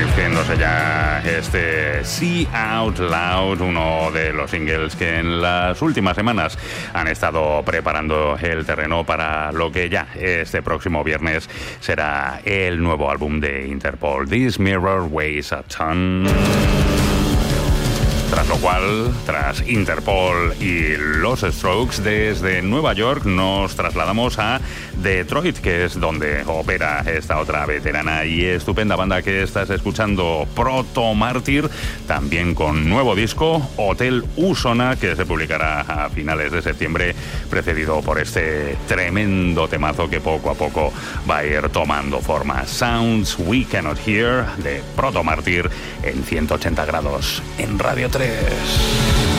produciéndose ya este See Out Loud, uno de los singles que en las últimas semanas han estado preparando el terreno para lo que ya este próximo viernes será el nuevo álbum de Interpol, This Mirror Weighs a Ton. Tras lo cual, tras Interpol y los Strokes, desde Nueva York nos trasladamos a Detroit, que es donde opera esta otra veterana y estupenda banda que estás escuchando, Proto Mártir, también con nuevo disco, Hotel Usona, que se publicará a finales de septiembre, precedido por este tremendo temazo que poco a poco va a ir tomando forma. Sounds We Cannot Hear, de Proto Mártir, en 180 grados en Radio 3.